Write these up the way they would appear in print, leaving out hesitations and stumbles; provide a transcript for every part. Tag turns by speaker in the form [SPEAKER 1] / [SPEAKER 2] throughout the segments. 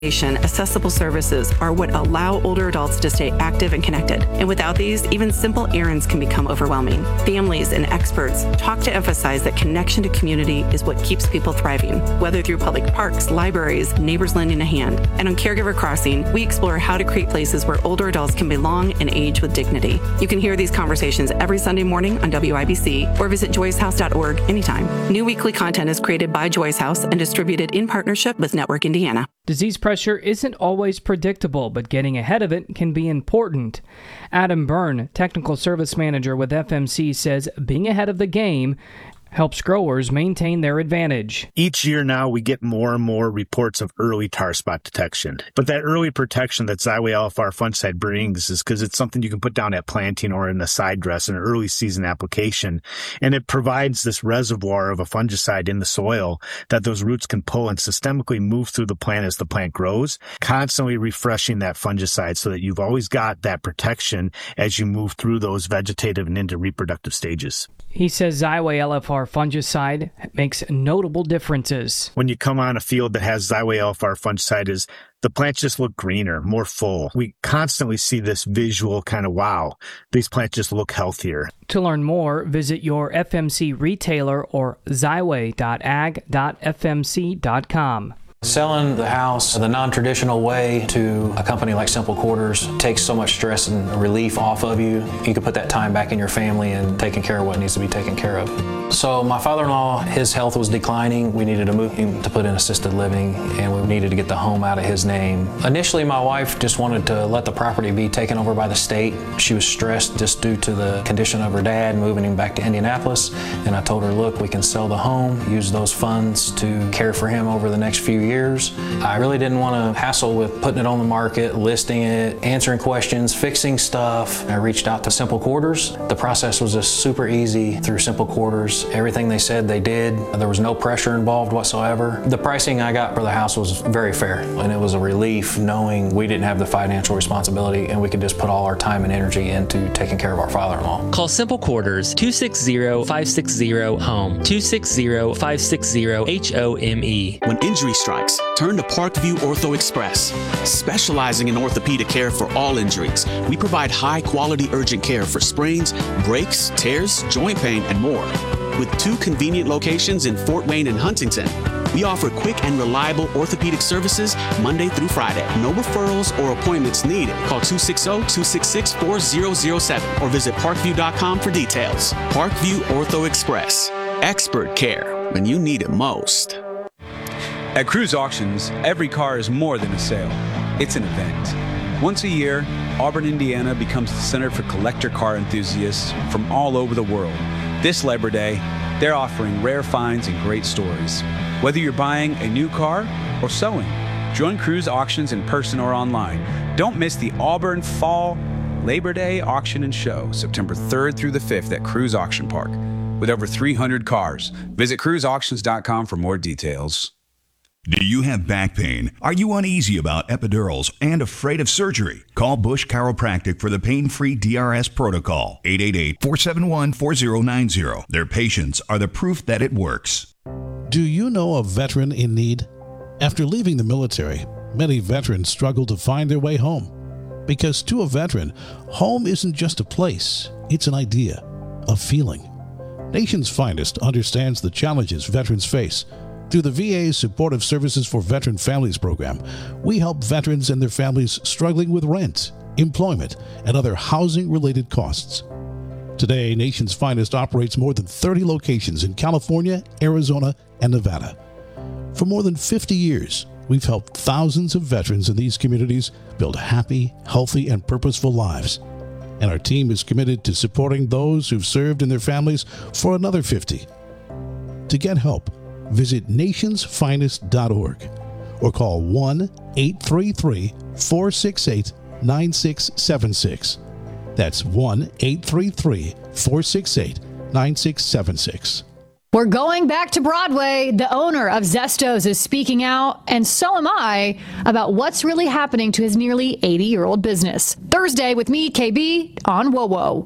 [SPEAKER 1] accessible services are what allow older adults to stay active and connected. And without these, even simple errands can become overwhelming. Families and experts talk to emphasize that connection to community is what keeps people thriving, whether through public parks, libraries, neighbors lending a hand. And on Caregiver Crossing, we explore how to create places where older adults can belong and age with dignity. You can hear these conversations every Sunday morning on WIBC or visit joycehouse.org anytime. New weekly content is created by Joyce House and distributed in partnership with Network Indiana.
[SPEAKER 2] Disease pressure isn't always predictable, but getting ahead of it can be important. Adam Byrne, Technical Service Manager with FMC, says being ahead of the game helps growers maintain their advantage.
[SPEAKER 3] Each year now, we get more and more reports of early tar spot detection. But that early protection that Xyway LFR fungicide brings is because it's something you can put down at planting or in the side dress in an early season application. And it provides this reservoir of a fungicide in the soil that those roots can pull and systemically move through the plant as the plant grows, constantly refreshing that fungicide so that you've always got that protection as you move through those vegetative and into reproductive stages.
[SPEAKER 2] He says Xyway LFR fungicide makes notable differences.
[SPEAKER 3] When you come on a field that has Xyway LFR fungicide, the plants just look greener, more full. We constantly see this visual kind of, wow, these plants just look healthier.
[SPEAKER 2] To learn more, visit your FMC retailer or xyway.ag.fmc.com.
[SPEAKER 4] Selling the house the non-traditional way to a company like Simple Quarters takes so much stress and relief off of you. You can put that time back in your family and taking care of what needs to be taken care of. So my father-in-law, his health was declining. We needed to move him to put in assisted living, and we needed to get the home out of his name. Initially, my wife just wanted to let the property be taken over by the state. She was stressed just due to the condition of her dad moving him back to Indianapolis. And I told her, look, we can sell the home, use those funds to care for him over the next few years. I really didn't want to hassle with putting it on the market, listing it, answering questions, fixing stuff. I reached out to Simple Quarters. The process was just super easy through Simple Quarters. Everything they said they did. There was no pressure involved whatsoever. The pricing I got for the house was very fair, and it was a relief knowing we didn't have the financial responsibility and we could just put all our time and energy into taking care of our father-in-law.
[SPEAKER 5] Call Simple Quarters 260-560-HOME, 260-560-HOME.
[SPEAKER 6] When injury strikes, turn to Parkview Ortho Express. Specializing in orthopedic care for all injuries, we provide high-quality urgent care for sprains, breaks, tears, joint pain, and more. With 2 convenient locations in Fort Wayne and Huntington, we offer quick and reliable orthopedic services Monday through Friday. No referrals or appointments needed. Call 260-266-4007 or visit parkview.com for details. Parkview Ortho Express. Expert care when you need it most.
[SPEAKER 7] At Cruise Auctions, every car is more than a sale. It's an event. Once a year, Auburn, Indiana becomes the center for collector car enthusiasts from all over the world. This Labor Day, they're offering rare finds and great stories. Whether you're buying a new car or selling, join Cruise Auctions in person or online. Don't miss the Auburn Fall Labor Day Auction and Show, September 3rd through the 5th at Cruise Auction Park. With over 300 cars, visit cruiseauctions.com for more details.
[SPEAKER 8] Do you have back pain? Are you uneasy about epidurals and afraid of surgery? Call Bush Chiropractic for the pain-free DRS protocol. 888-471-4090. Their patients are the proof that it works.
[SPEAKER 9] Do you know a veteran in need? After leaving the military, many veterans struggle to find their way home. Because to a veteran, home isn't just a place, it's an idea, a feeling. Nation's Finest understands the challenges veterans face. Through the VA's Supportive Services for Veteran Families program, we help veterans and their families struggling with rent, employment, and other housing-related costs. Today, Nation's Finest operates more than 30 locations in California, Arizona, and Nevada. For more than 50 years, we've helped thousands of veterans in these communities build happy, healthy, and purposeful lives. And our team is committed to supporting those who've served and their families for another 50. To get help, visit nationsfinest.org or call 1-833-468-9676. That's 1-833-468-9676.
[SPEAKER 10] We're going back to Broadway. The owner of Zestos is speaking out, and so am I, about what's really happening to his nearly 80-year-old business. Thursday with me, KB, on WoWo.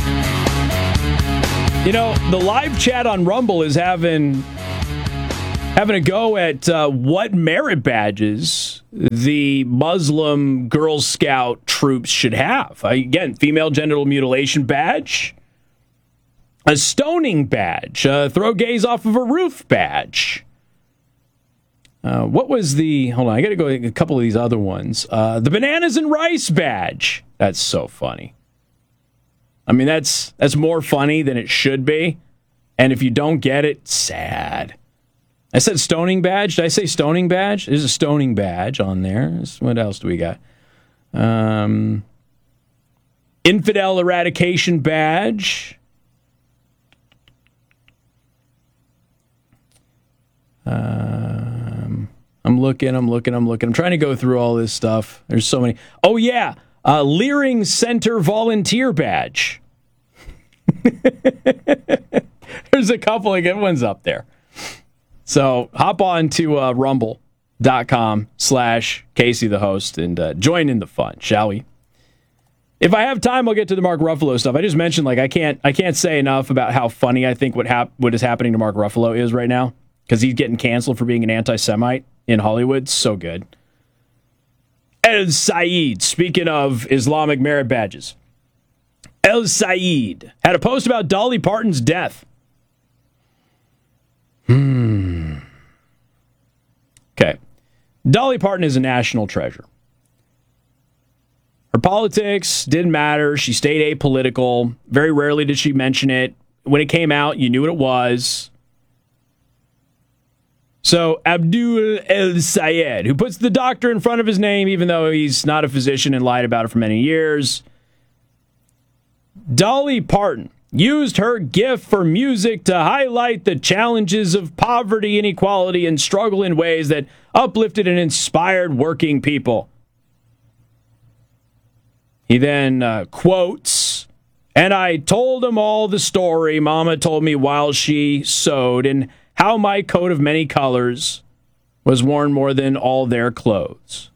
[SPEAKER 11] You know, the live chat on Rumble is having having a go at what merit badges the Muslim Girl Scout troops should have. Again, female genital mutilation badge, a stoning badge, throw gays off of a roof badge. What was the... Hold on, I got to go a couple of these other ones. The bananas and rice badge. That's so funny. I mean, that's more funny than it should be. And if you don't get it, sad. I said stoning badge. Did I say stoning badge? There's a stoning badge on there. What else do we got? Infidel eradication badge. I'm looking. I'm trying to go through all this stuff. There's so many. Oh, yeah. Leering Center volunteer badge. There's a couple of good ones up there. So hop on to rumble.com/Casey the host and join in the fun, shall we? If I have time, I'll get to the Mark Ruffalo stuff. I just mentioned, like, I can't say enough about how funny I think what is happening to Mark Ruffalo is right now, because he's getting canceled for being an anti-Semite in Hollywood. So good. El Said, speaking of Islamic merit badges, El Said had a post about Dolly Parton's death. Okay. Dolly Parton is a national treasure. Her politics didn't matter. She stayed apolitical. Very rarely did she mention it. When it came out, you knew what it was. So Abdul El Sayed, who puts the doctor in front of his name, even though he's not a physician and lied about it for many years. Dolly Parton used her gift for music to highlight the challenges of poverty, inequality, and struggle in ways that uplifted and inspired working people. He then quotes, "And I told them all the story Mama told me while she sewed, and how my coat of many colors was worn more than all their clothes."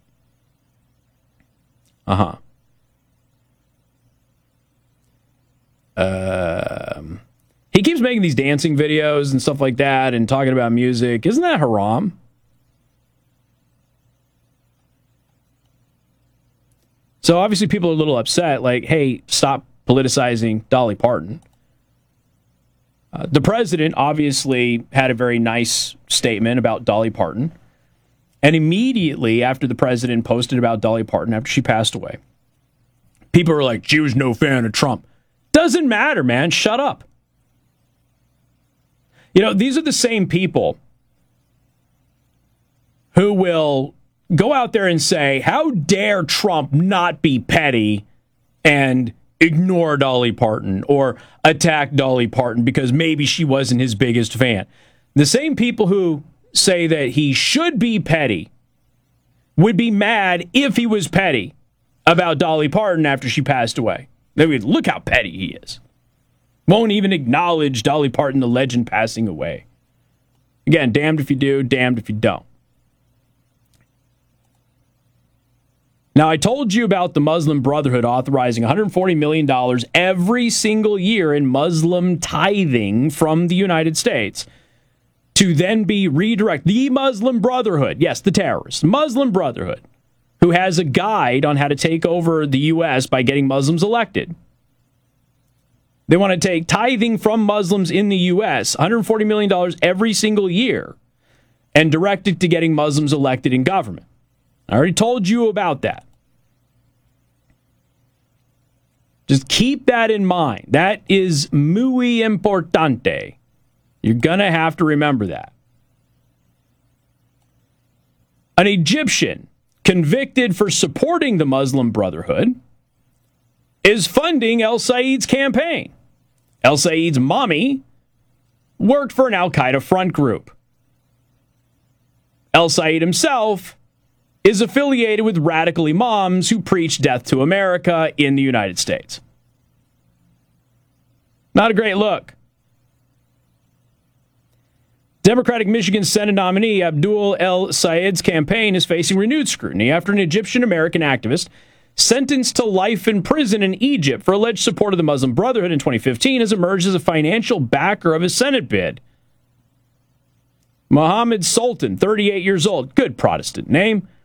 [SPEAKER 11] He keeps making these dancing videos and stuff like that and talking about music. Isn't that haram? So obviously people are a little upset, like, hey, stop politicizing Dolly Parton. The president obviously had a very nice statement about Dolly Parton. And immediately after the president posted about Dolly Parton, after she passed away, people were like, she was no fan of Trump. Doesn't matter, man. Shut up. You know, these are the same people who will go out there and say, how dare Trump not be petty and ignore Dolly Parton or attack Dolly Parton because maybe she wasn't his biggest fan. The same people who say that he should be petty would be mad if he was petty about Dolly Parton after she passed away. They would look how petty he is. Won't even acknowledge Dolly Parton, the legend, passing away. Again, damned if you do, damned if you don't. Now, I told you about the Muslim Brotherhood authorizing $140 million every single year in Muslim tithing from the United States to then be redirected. The Muslim Brotherhood, yes, the terrorists, Muslim Brotherhood, who has a guide on how to take over the U.S. by getting Muslims elected. They want to take tithing from Muslims in the U.S., $140 million every single year, and direct it to getting Muslims elected in government. I already told you about that. Just keep that in mind. That is muy importante. You're going to have to remember that. An Egyptian convicted for supporting the Muslim Brotherhood is funding El Said's campaign. El Said's mommy worked for an Al-Qaeda front group. El Said himself is affiliated with radical imams who preach death to America in the United States. Not a great look. Democratic Michigan Senate nominee Abdul El Sayed's campaign is facing renewed scrutiny after an Egyptian-American activist sentenced to life in prison in Egypt for alleged support of the Muslim Brotherhood in 2015 has emerged as a financial backer of his Senate bid. Mohammed Sultan, 38 years old. Good Protestant name.